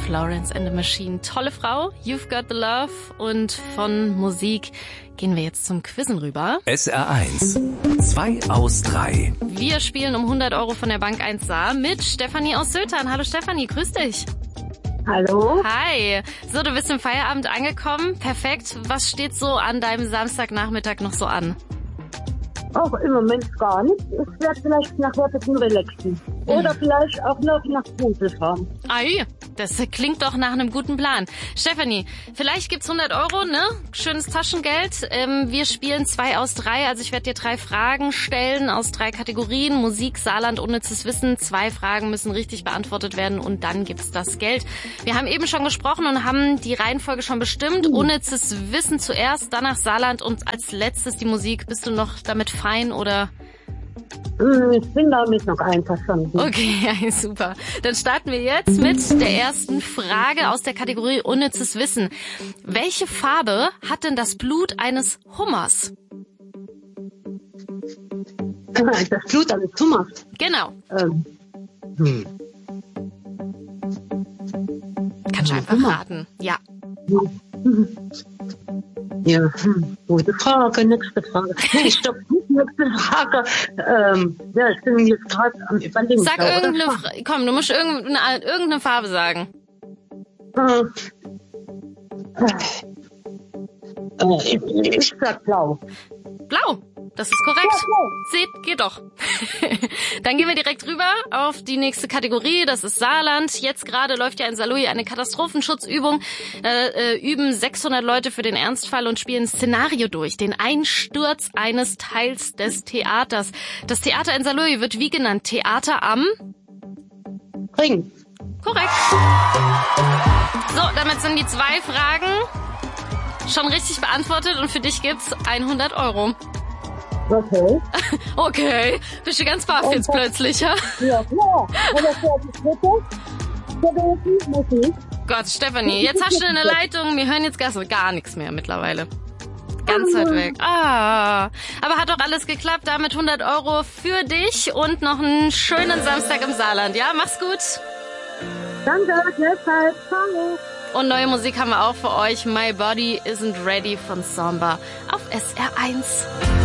Florence and the Machine. Tolle Frau, You've Got the Love. Und von Musik gehen wir jetzt zum Quizzen rüber. SR1, 2 aus 3. Wir spielen um 100 Euro von der Bank 1 Saar mit Stefanie aus Sötern. Hallo Stefanie, grüß dich. Hallo. Hi. So, du bist im Feierabend angekommen. Perfekt. Was steht so an deinem Samstagnachmittag noch so an? Auch im Moment gar nicht. Ich werde vielleicht nachher ein bisschen relaxen. Oder vielleicht auch noch nach Pudel fahren. Ei, das klingt doch nach einem guten Plan. Stefanie, vielleicht gibt's 100 Euro, ne? Schönes Taschengeld. Wir spielen 2 aus 3. Also ich werde dir 3 Fragen stellen aus 3 Kategorien. Musik, Saarland, unnützes Wissen. 2 Fragen müssen richtig beantwortet werden und dann gibt's das Geld. Wir haben eben schon gesprochen und haben die Reihenfolge schon bestimmt. Unnützes Wissen zuerst, danach Saarland und als letztes die Musik. Bist du noch damit fein oder... Ich bin damit noch einverstanden. Okay, ja, super. Dann starten wir jetzt mit der ersten Frage aus der Kategorie unnützes Wissen. Welche Farbe hat denn das Blut eines Hummers? Das Blut eines Hummers? Genau. Kannst du einfach raten. Ja. Ja, gute Frage, nächste Frage. Nee, stopp, nächste Frage. Ja, ich bin jetzt gerade am Überlegen. Sag irgendeine, komm, du musst irgendeine Farbe sagen. Ich sag blau. Blau. Das ist korrekt. Seht, geht doch. Dann gehen wir direkt rüber auf die nächste Kategorie. Das ist Saarland. Jetzt gerade läuft ja in Saarlouis eine Katastrophenschutzübung. Üben 600 Leute für den Ernstfall und spielen ein Szenario durch. Den Einsturz eines Teils des Theaters. Das Theater in Saarlouis wird wie genannt? Theater am Ring. Korrekt. So, damit sind die 2 Fragen schon richtig beantwortet und für dich gibt's 100 Euro. Okay. Okay. Bist du ganz baff jetzt plötzlich, ja? Ja, klar. Und das war die dritte Musik. Gott, Stefanie, jetzt hast du eine Leitung. Wir hören jetzt gar nichts mehr mittlerweile. Ganz weit weg. Ah. Aber hat doch alles geklappt. Damit 100 Euro für dich und noch einen schönen Samstag im Saarland. Ja, mach's gut. Danke, deshalb. Ciao. Und neue Musik haben wir auch für euch. My Body Isn't Ready von Samba auf SR1.